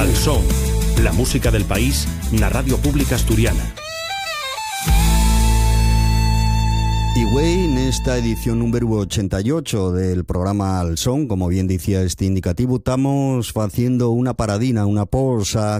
Al Son, la música del país na Radio Pública Asturiana. Y güey, en esta edición número 88 del programa Al Son, como bien decía este indicativo, estamos haciendo una paradina, una pausa,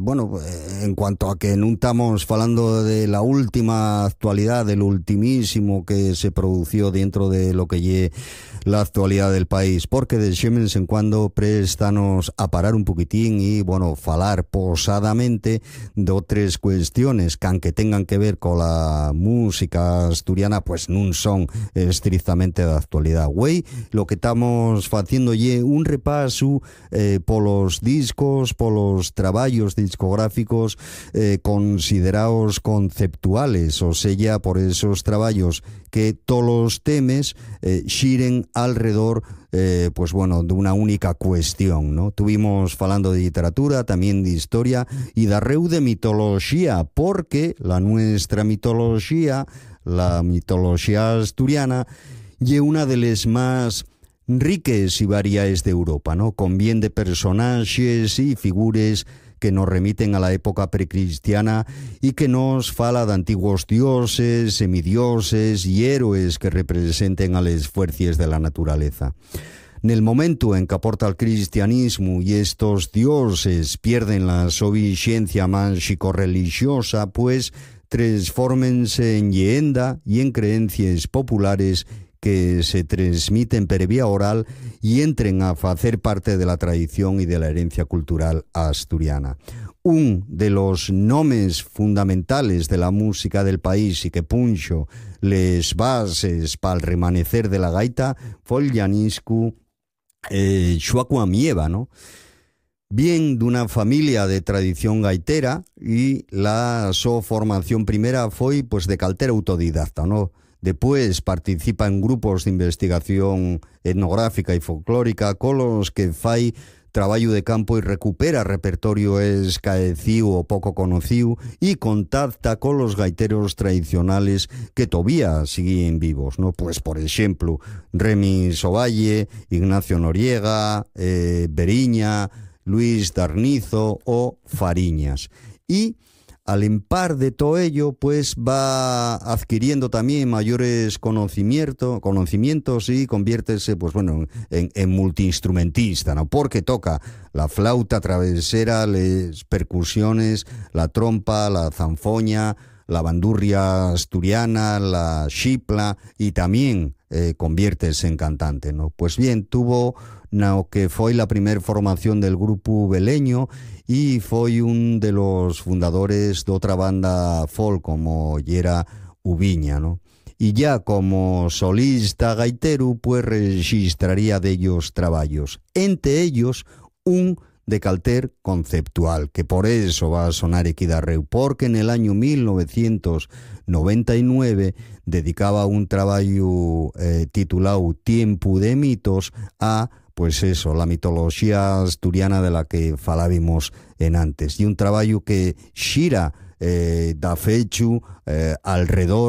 en cuanto a que no estamos hablando de la última actualidad, del ultimísimo que se produció dentro de lo que lle la actualidad del país, porque de vez en cuando préstanos a parar un poquitín y, falar posadamente de otras cuestiones que aunque tengan que ver con la música asturiana, pues no son estrictamente de actualidad. Güey, lo que estamos haciendo es un repaso por los discos, por los trabajos discográficos considerados conceptuales, o sea, por esos trabajos que todos los temas giren alrededor de una única cuestión, ¿no? Tuvimos falando de literatura, también de historia y de arreu de mitología, porque la nuestra mitología, la mitología asturiana, es una de las más riques y variadas de Europa, ¿no? Con bien de personajes y figuras que nos remiten a la época precristiana y que nos fala de antiguos dioses, semidioses y héroes que representen a las fuerzas de la naturaleza. En el momento en que aporta el cristianismo y estos dioses pierden la su vigencia mágico-religiosa, pues transfórmense en leyenda y en creencias populares que se transmiten per vía oral y entren a hacer parte de la tradición y de la herencia cultural asturiana. Un de los nombres fundamentales de la música del país y que punxo les bases para el remanecer de la gaita fue el llaniscu Xuacu Amieva, ¿no? Bien de una familia de tradición gaitera y la su formación primera fue pues de caltera autodidacta, ¿no? Después participa en grupos de investigación etnográfica y folclórica con los que fai trabajo de campo y recupera repertorio escaecido o poco conocido y contacta con los gaiteros tradicionales que todavía siguen vivos, ¿no? Pues por ejemplo, Remi Sovalle, Ignacio Noriega, Beriña, Luis Darnizo o Fariñas. Y al empar de todo ello, pues va adquiriendo también mayores conocimientos y conviértese, en multiinstrumentista, ¿no? Porque toca la flauta travesera, las percusiones, la trompa, la zanfoña, la bandurria asturiana, la xipla y también conviértese en cantante, ¿no? Pues bien, tuvo lo que fue la primera formación del grupo Beleño y fue un de los fundadores de otra banda folk como era Ubiña, ¿no? Y ya como solista gaitero, pues registraría de ellos trabajos, entre ellos un de calter conceptual, que por eso va a sonar aquí d'arreu, porque en el año 1999 dedicaba un trabajo titulado Tiempo de mitos a la mitología asturiana de la que falábamos en antes, y un trabajo que xira da fechu alrededor